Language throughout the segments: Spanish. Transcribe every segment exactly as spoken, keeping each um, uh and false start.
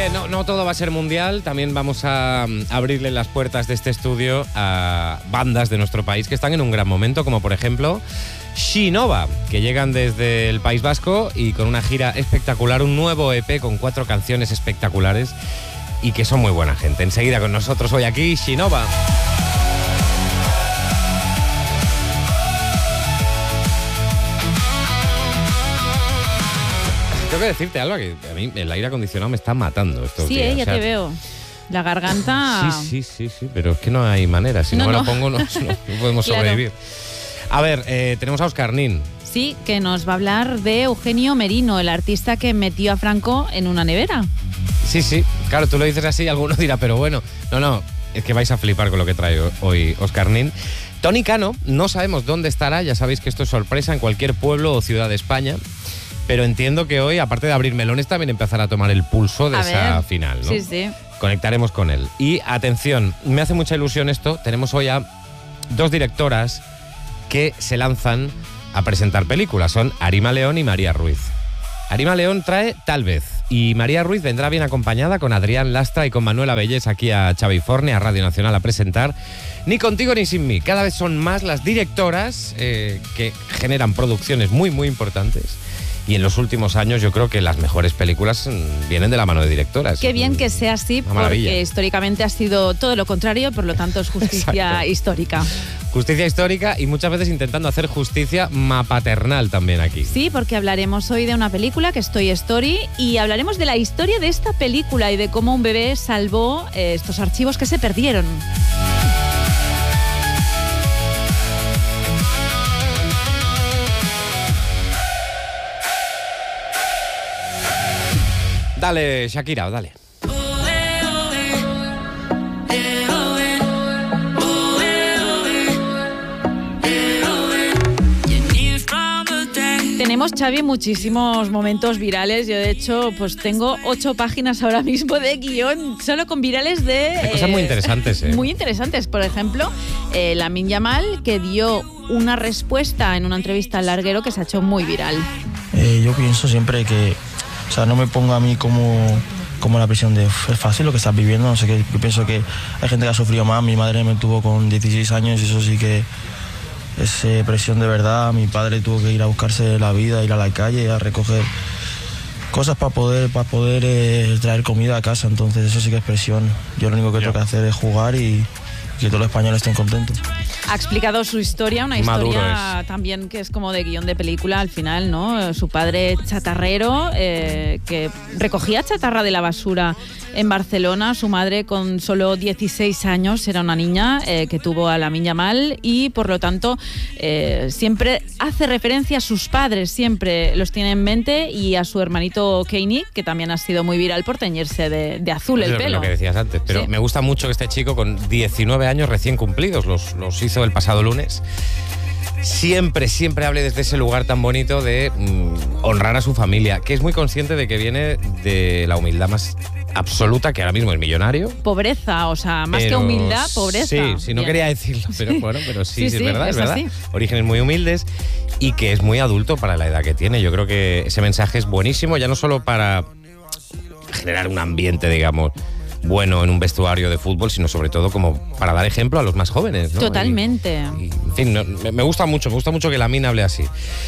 Bien, no, no todo va a ser mundial, también vamos a um, abrirle las puertas de este estudio a bandas de nuestro país que están en un gran momento, como por ejemplo Shinova, que llegan desde el País Vasco y con una gira espectacular, un nuevo E P con cuatro canciones espectaculares y que son muy buena gente. Enseguida con nosotros hoy aquí Shinova. Tengo que decirte, Alba, que a mí el aire acondicionado me está matando estos sí, días. Sí, ya o sea, te veo. La garganta... Sí, sí, sí, sí, pero es que no hay manera. Si no, no me no. lo pongo, no, no, no podemos claro. sobrevivir. A ver, eh, tenemos a Óscar Nin. Sí, que nos va a hablar de Eugenio Merino, el artista que metió a Franco en una nevera. Sí, sí, claro, tú lo dices así y alguno dirá, pero bueno, no, no, es que vais a flipar con lo que trae hoy Óscar Nin. Tony Cano, no sabemos dónde estará, ya sabéis que esto es sorpresa en cualquier pueblo o ciudad de España. Pero entiendo que hoy, aparte de abrir melones, también empezará a tomar el pulso de a esa ver. final, ¿no? Sí, sí. Conectaremos con él. Y atención, me hace mucha ilusión esto. Tenemos hoy a dos directoras que se lanzan a presentar películas. Son Arima León y María Ruiz. Arima León trae Tal vez. Y María Ruiz vendrá bien acompañada con Adrián Lastra y con Manuela Bellés aquí a Chaviforne, a Radio Nacional, a presentar Ni contigo ni sin mí. Cada vez son más las directoras eh, que generan producciones muy, muy importantes. Y en los últimos años yo creo que las mejores películas vienen de la mano de directoras. Qué bien que sea así, porque históricamente ha sido todo lo contrario, por lo tanto es justicia Exacto. histórica. Justicia histórica y muchas veces intentando hacer justicia mapaternal también aquí. Sí, porque hablaremos hoy de una película que es Toy Story y hablaremos de la historia de esta película y de cómo un bebé salvó eh, estos archivos que se perdieron. Dale, Shakira, dale. Tenemos, Xavi, muchísimos momentos virales. Yo, de hecho, pues tengo ocho páginas ahora mismo de guión solo con virales de... Hay cosas muy interesantes, ¿eh? Muy interesantes. Por ejemplo, eh, Lamine Yamal, que dio una respuesta en una entrevista al Larguero que se ha hecho muy viral. Eh, yo pienso siempre que... O sea, no me pongo a mí como, como la presión de es fácil lo que estás viviendo, no sé qué. Yo pienso que hay gente que ha sufrido más. Mi madre me tuvo con dieciséis años y eso sí que es eh, presión de verdad. Mi padre tuvo que ir a buscarse la vida, ir a la calle, a recoger cosas para poder, para poder eh, traer comida a casa. Entonces eso sí que es presión. Yo lo único que tengo que hacer es jugar y que todos los españoles estén contentos. Ha explicado su historia, una historia también que es como de guión de película al final, ¿no? Su padre chatarrero, eh, que recogía chatarra de la basura en Barcelona. Su madre, con solo dieciséis años, era una niña eh, que tuvo a Lamine Yamal y, por lo tanto, eh, siempre hace referencia a sus padres, siempre los tiene en mente, y a su hermanito Kanye, que también ha sido muy viral por teñirse de, de azul el Eso pelo. Es lo que decías antes, pero sí. Me gusta mucho que este chico con diecinueve años recién cumplidos, los, los hizo el pasado lunes, siempre, siempre hable desde ese lugar tan bonito de mm, honrar a su familia, que es muy consciente de que viene de la humildad más absoluta, que ahora mismo es millonario. Pobreza, o sea, más pero, que humildad, pobreza. Sí, sí, no Bien. quería decirlo, pero bueno, pero sí, sí, sí, sí, es verdad, es es verdad. así. Orígenes muy humildes y que es muy adulto para la edad que tiene. Yo creo que ese mensaje es buenísimo, ya no solo para generar un ambiente, digamos, bueno en un vestuario de fútbol, sino sobre todo como para dar ejemplo a los más jóvenes, ¿no? Totalmente. Y, y, en fin, no, me, me gusta mucho, me gusta mucho que Lamine hable así.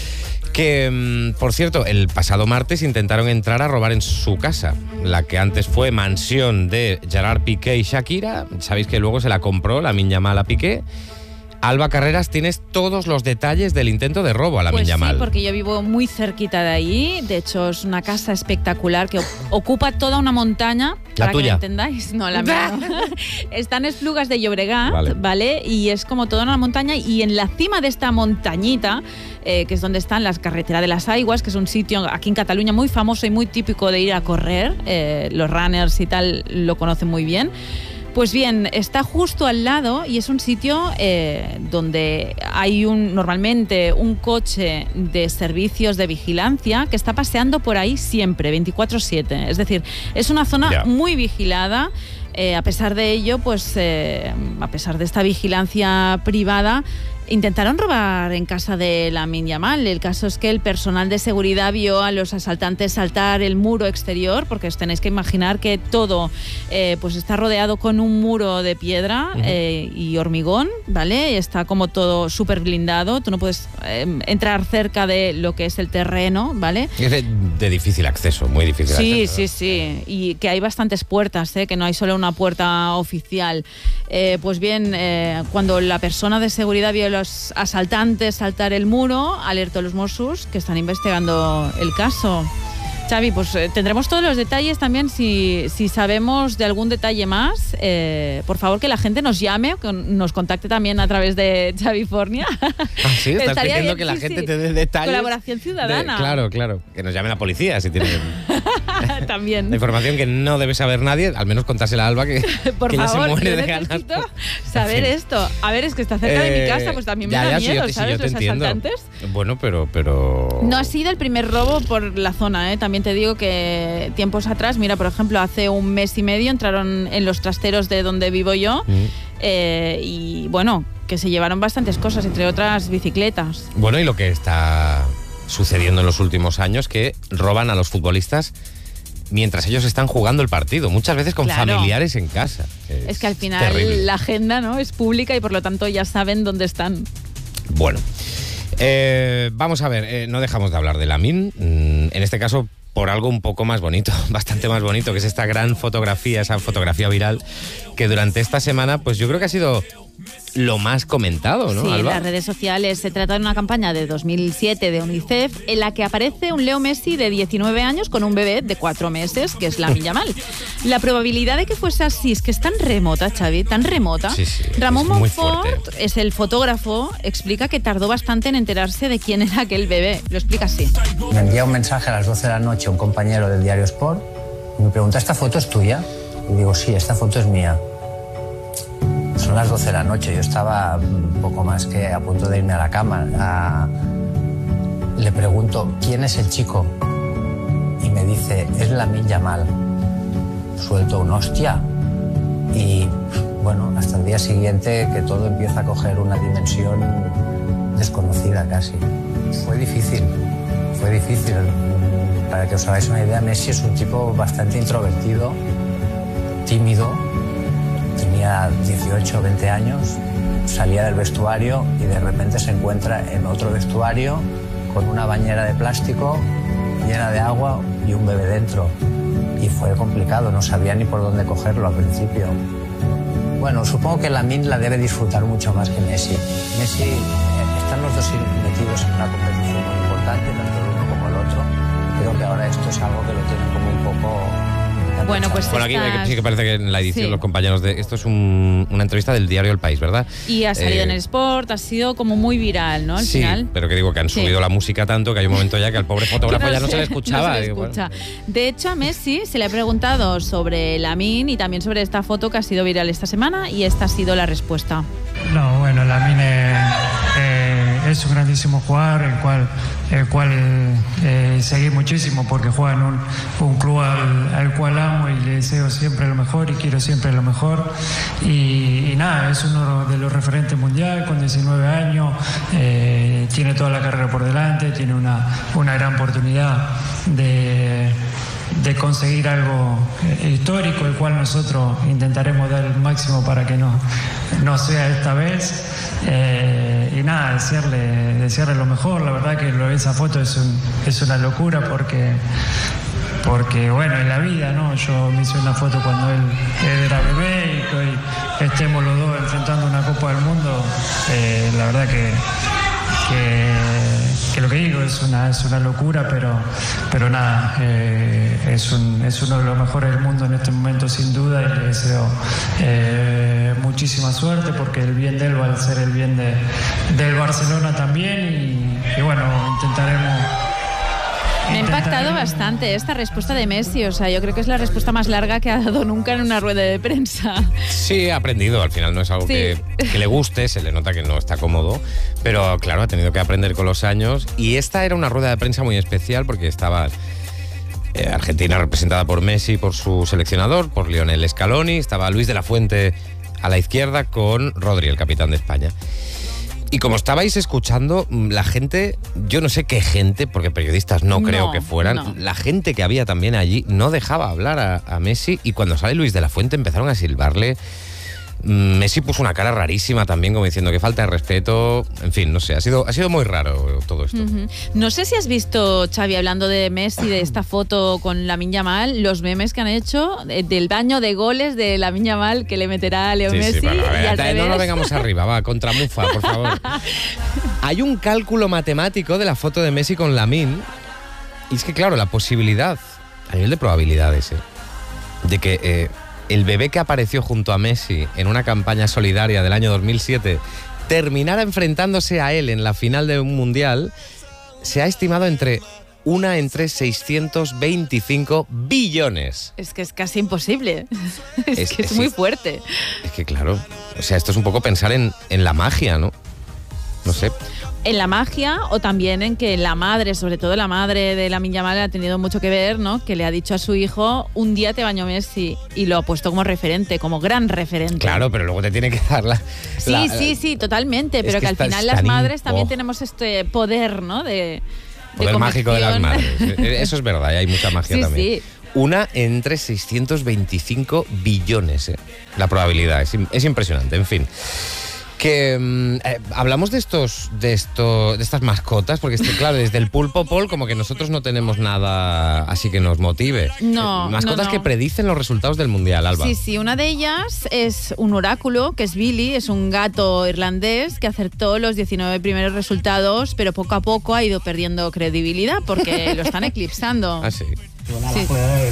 Que, por cierto, el pasado martes intentaron entrar a robar en su casa, la que antes fue mansión de Gerard Piqué y Shakira. Sabéis que luego se la compró Lamine Yamal a Piqué. Alba Carreras, tienes todos los detalles del intento de robo a Lamine Pues Yamal. Sí, porque yo vivo muy cerquita de ahí. De hecho, es una casa espectacular que ocupa toda una montaña. ¿La para tuya? Que lo entendáis. No, la mía no. Está en Esplugas de Llobregat, vale. ¿vale? Y es como toda una montaña. Y en la cima de esta montañita, eh, que es donde están las carreteras de las Aigües, que es un sitio aquí en Cataluña muy famoso y muy típico de ir a correr. Eh, los runners y tal lo conocen muy bien. Pues bien, está justo al lado y es un sitio eh, donde hay un normalmente un coche de servicios de vigilancia que está paseando por ahí siempre, veinticuatro siete. Es decir, es una zona yeah. muy vigilada. Eh, a pesar de ello, pues eh, a pesar de esta vigilancia privada, intentaron robar en casa de Lamine Yamal. El caso es que el personal de seguridad vio a los asaltantes saltar el muro exterior, porque os tenéis que imaginar que todo eh, pues está rodeado con un muro de piedra uh-huh. eh, y hormigón, ¿vale? Está como todo súper blindado, tú no puedes eh, entrar cerca de lo que es el terreno, ¿vale? Es de, de difícil acceso, muy difícil sí, acceso. Sí, sí, sí, y que hay bastantes puertas, ¿eh? Que no hay solo una puerta oficial. Eh, pues bien, eh, cuando la persona de seguridad vio los asaltantes saltar el muro, alertó a los Mossos, que están investigando el caso. Xavi, pues eh, tendremos todos los detalles también. Si, si sabemos de algún detalle más, eh, por favor que la gente nos llame, que nos contacte también a través de Xavifornia. Ah, sí, estás pidiendo bien, que la sí, gente sí. te dé detalles. Colaboración ciudadana. De, claro, claro. Que nos llame la policía si tienen también. La información que no debe saber nadie, al menos contársela a Alba, que, por que favor, ya se muere yo de ganas. necesito saber esto. A ver, es que está cerca eh, de mi casa, pues también me ya, da ya, miedo, sí, yo, ¿sabes? Sí, yo los te entiendo. asaltantes. Bueno, pero, pero... No ha sido el primer robo por la zona, ¿eh? También te digo que tiempos atrás, mira, por ejemplo, hace un mes y medio entraron en los trasteros de donde vivo yo mm. eh, y, bueno, que se llevaron bastantes cosas, entre otras bicicletas. Bueno, y lo que está sucediendo en los últimos años, que roban a los futbolistas mientras ellos están jugando el partido, muchas veces con claro. familiares en casa. Es, es que al final terrible. La agenda, ¿no?, es pública y por lo tanto ya saben dónde están. Bueno, eh, vamos a ver, eh, no dejamos de hablar de Lamine, mm, en este caso por algo un poco más bonito, bastante más bonito, que es esta gran fotografía, esa fotografía viral que durante esta semana, pues yo creo que ha sido lo más comentado, ¿no, Sí, Alba? En las redes sociales. Se trata de una campaña de dos mil siete de UNICEF en la que aparece un Leo Messi de diecinueve años con un bebé de cuatro meses, que es Lamine Yamal. La probabilidad de que fuese así es que es tan remota, Xavi, tan remota. Sí, sí, Ramón es muy Monfort, fuerte. es el fotógrafo, explica que tardó bastante en enterarse de quién era aquel bebé. Lo explica así. Me envía un mensaje a las doce de la noche un compañero del diario Sport y me pregunta, ¿esta foto es tuya? Y digo, sí, esta foto es mía. Son las doce de la noche, yo estaba un poco más que a punto de irme a la cama. A... Le pregunto, ¿quién es el chico? Y me dice, es Lamine Yamal. Suelto un hostia. Y bueno, hasta el día siguiente que todo empieza a coger una dimensión desconocida casi. Fue difícil, fue difícil. Para que os hagáis una idea, Messi es un tipo bastante introvertido, tímido. Tenía dieciocho o veinte años, salía del vestuario y de repente se encuentra en otro vestuario con una bañera de plástico llena de agua y un bebé dentro. Y fue complicado, no sabía ni por dónde cogerlo al principio. Bueno, supongo que Lamine la debe disfrutar mucho más que Messi. Messi, eh, están los dos metidos en una competición muy importante, tanto el uno como el otro. Creo que ahora esto es algo que lo tienen como un poco... Bueno, pues bueno, aquí estas... sí que parece que en la edición sí. los compañeros de... Esto es un, una entrevista del diario El País, ¿verdad? Y ha salido eh... en el Sport, ha sido como muy viral, ¿no? Al sí, final. pero que digo que han sí. subido la música tanto que hay un momento ya que al pobre fotógrafo no ya no sé, se le escuchaba. No se le digo, escucha. Bueno. De hecho, a Messi se le ha preguntado sobre Lamine y también sobre esta foto que ha sido viral esta semana y esta ha sido la respuesta. No, bueno, Lamine eh, es un grandísimo jugador, el cual, el cual eh, seguí muchísimo porque juega en un, un club al, al cual amo y le deseo siempre lo mejor y quiero siempre lo mejor. Y, y nada, es uno de los referentes mundial con diecinueve años, eh, tiene toda la carrera por delante, tiene una, una gran oportunidad de... de conseguir algo histórico, el cual nosotros intentaremos dar el máximo para que no, no sea esta vez. Eh, y nada, desearle, desearle lo mejor. La verdad que lo, esa foto es, un, es una locura porque, porque, bueno, en la vida, ¿no? Yo me hice una foto cuando él, él era bebé y que hoy estemos los dos enfrentando una Copa del Mundo. Eh, la verdad que... que que lo que digo es una, es una locura, pero, pero nada, eh, es, un, es uno de los mejores del mundo en este momento sin duda y le deseo eh, muchísima suerte porque el bien de él va a ser el bien de, del Barcelona también y, y bueno, intentaremos... Me ha impactado bastante esta respuesta de Messi, o sea, yo creo que es la respuesta más larga que ha dado nunca en una rueda de prensa. Sí, ha aprendido, al final no es algo sí. que, que le guste, se le nota que no está cómodo, pero claro, ha tenido que aprender con los años y esta era una rueda de prensa muy especial porque estaba Eh, Argentina representada por Messi, por su seleccionador, por Lionel Scaloni. Estaba Luis de la Fuente a la izquierda con Rodri, el capitán de España. Y como estabais escuchando, la gente, yo no sé qué gente, porque periodistas no, no creo que fueran, no. La gente que había también allí no dejaba hablar a, a Messi, y cuando sale Luis de la Fuente empezaron a silbarle. Messi puso una cara rarísima también, como diciendo que falta de respeto. En fin, no sé, ha sido, ha sido muy raro todo esto. Uh-huh. No sé si has visto, Xavi, hablando de Messi, de esta foto con Lamine Yamal, los memes que han hecho del baño de goles de Lamine Yamal que le meterá a Leo sí, Messi. Sí, bueno, a ver, y al no revés. nos vengamos arriba, va, contra Mufa, por favor. Hay un cálculo matemático de la foto de Messi con Lamine, y es que, claro, la posibilidad, a nivel de probabilidades, eh, de que... Eh, el bebé que apareció junto a Messi en una campaña solidaria del año dos mil siete terminara enfrentándose a él en la final de un mundial, se ha estimado entre una entre seiscientos veinticinco billones. Es que es casi imposible. Es, es que es, es muy fuerte. Es que claro, o sea, esto es un poco pensar en, en la magia, ¿no? No sé. En la magia, o también en que la madre, sobre todo la madre de Lamine Yamal, ha tenido mucho que ver, ¿no? Que le ha dicho a su hijo, un día te bañó Messi, y lo ha puesto como referente, como gran referente. Claro, pero luego te tiene que dar la... Sí, la, sí, sí, totalmente, pero que, que al final las madres también tenemos este poder, ¿no? De, de poder mágico de las madres. Eso es verdad, hay mucha magia sí, también. Sí. Una entre seiscientos veinticinco billones, ¿eh? La probabilidad, es, es impresionante, en fin. Que eh, hablamos de estos, de esto, de estas mascotas, porque este, claro, desde el Pulpo Pol como que nosotros no tenemos nada así que nos motive. No, eh, mascotas no, no. que predicen los resultados del Mundial, Alba. Sí, sí, una de ellas es un oráculo, que es Billy, es un gato irlandés que acertó los diecinueve primeros resultados, pero poco a poco ha ido perdiendo credibilidad porque lo están eclipsando. Ah, sí. Sí.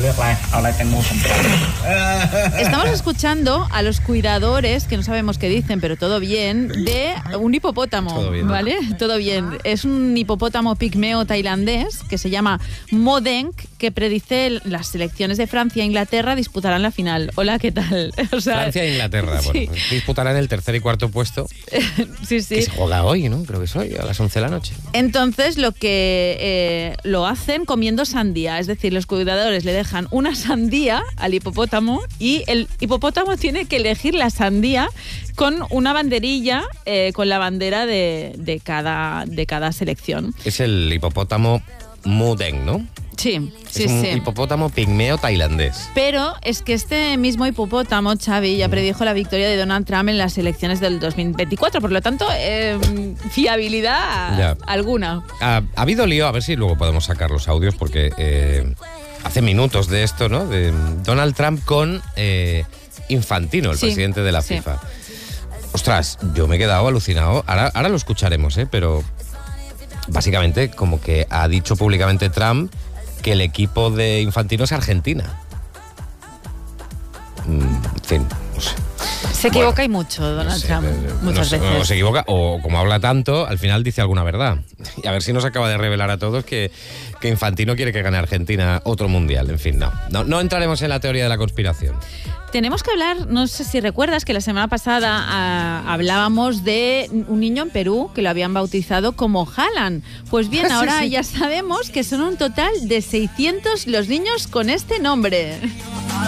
Estamos escuchando a los cuidadores, que no sabemos qué dicen, pero todo bien, de un hipopótamo. Todo bien, ¿vale? Todo bien. Es un hipopótamo pigmeo tailandés que se llama Modeng, que predice las selecciones de Francia e Inglaterra disputarán la final. Hola, ¿qué tal? O sea, Francia e Inglaterra, sí. Bueno, disputarán el tercer y cuarto puesto. Sí, sí. Que se juega hoy, ¿no? Creo que es hoy, a las once de la noche. Entonces, lo que eh, lo hacen comiendo sandía, es decir, los cuidadores le dejan una sandía al hipopótamo y el hipopótamo tiene que elegir la sandía con una banderilla eh, con la bandera de, de, cada, de cada selección. Es el hipopótamo Modeng, ¿no? Sí, sí, es un sí. hipopótamo pigmeo tailandés. Pero es que este mismo hipopótamo, Xavi, ya predijo la victoria de Donald Trump en las elecciones del dos mil veinticuatro. Por lo tanto, eh, fiabilidad ya. alguna. Ha, ha habido lío, a ver si luego podemos sacar los audios, porque eh, hace minutos de esto, ¿no? De Donald Trump con eh, Infantino, el sí, presidente de la sí. FIFA. Ostras, yo me he quedado alucinado. Ahora, ahora lo escucharemos, ¿eh? Pero básicamente como que ha dicho públicamente Trump que el equipo de Infantino es Argentina. En fin, no sé. Se equivoca bueno, y mucho Donald no sé, Trump, no muchas sé, veces. O se equivoca, o como habla tanto, al final dice alguna verdad. Y a ver si nos acaba de revelar a todos que, que Infantino quiere que gane Argentina otro mundial. En fin, no, no. No entraremos en la teoría de la conspiración. Tenemos que hablar, no sé si recuerdas que la semana pasada ah, hablábamos de un niño en Perú que lo habían bautizado como Haaland. Pues bien, ahora sí, sí. ya sabemos que son un total de seiscientos los niños con este nombre.